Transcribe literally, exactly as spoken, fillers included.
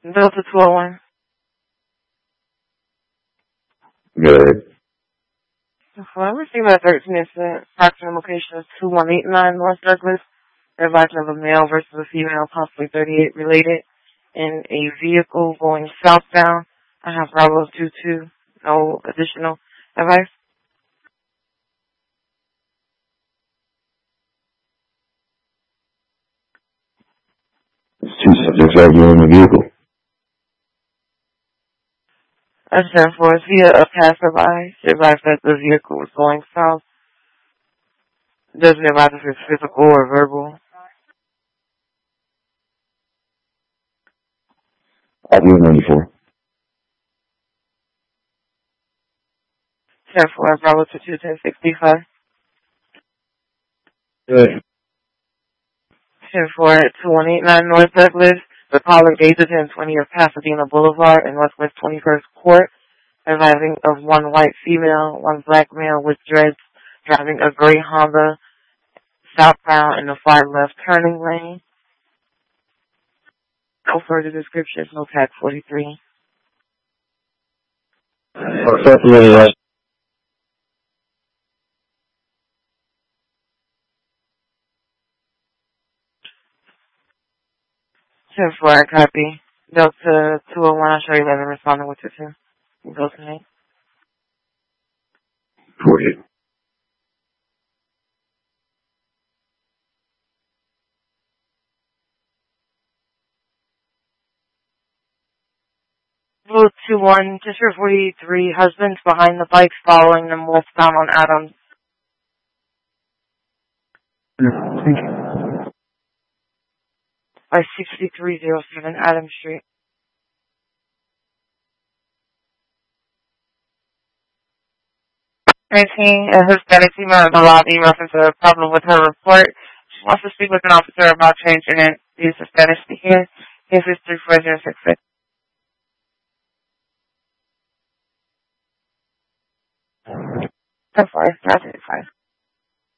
Delta two oh one. Good. Well, I received a thirteen incident. Approximate location is two one eight nine North Douglas. Advising of a male versus a female, possibly thirty-eight related, in a vehicle going southbound. I have Bravo two two. No additional advice. Two subjects arguing in the vehicle. I said for via a passerby. She advised that the vehicle was going south. Doesn't advise if it's physical or verbal. I do ninety-four. ten four Bravo two two ten sixty-five. Good. ten four two one eight nine North Douglas. The caller gazes in twenty of Pasadena Boulevard and Northwest twenty-first Court. Advising of one white female, one black male with dreads driving a gray Honda southbound in the far left turning lane. No further descriptions, no tag forty-three. Oh, certainly, uh, ten four, copy. Delta two oh one, I'll show you eleven responding with two two. Go tonight. forty. Blue two one, District forty-three, husbands behind the bikes following them westbound on Adams. Thank you. By sixty-three oh seven Adams Street. nineteen, a Hispanic female in the lobby reference a problem with her report. She wants to speak with an officer about changing it. Use the Spanish speaking. His is three four zero six six. So far, that's it, fine.